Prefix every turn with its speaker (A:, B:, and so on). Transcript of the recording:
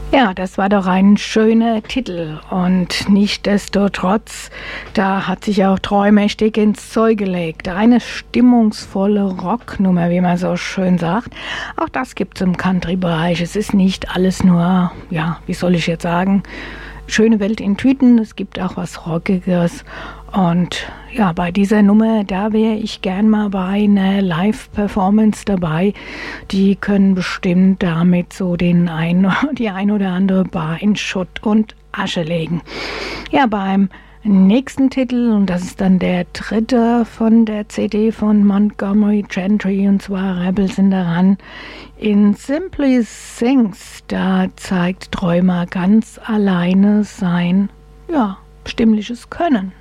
A: Ja, das war doch ein schöner Titel und nichtsdestotrotz, da hat sich auch Troy mächtig ins Zeug gelegt. Eine stimmungsvolle Rocknummer, wie man so schön sagt. Auch das gibt's im Country-Bereich. Es ist nicht alles nur, ja, wie soll ich jetzt sagen, schöne Welt in Tüten. Es gibt auch was Rockiges. Und ja, bei dieser Nummer, da wäre ich gern mal bei einer Live-Performance dabei. Die können bestimmt damit so die ein oder andere Bar in Schutt und Asche legen. Ja, beim nächsten Titel, und das ist dann der dritte von der CD von Montgomery Gentry, und zwar Rebels in the Run. In Simply Sings, da zeigt Träumer ganz alleine sein, ja, stimmliches Können.